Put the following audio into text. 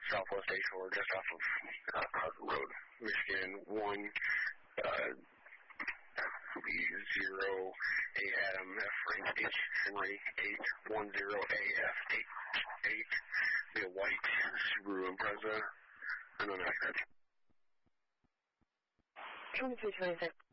Southwest Ashore, just off of Carter Road, Michigan 1, 0 A Adam F Frank H Henry 810 AF 8 be a white Subaru Impreza, and then I got 2326.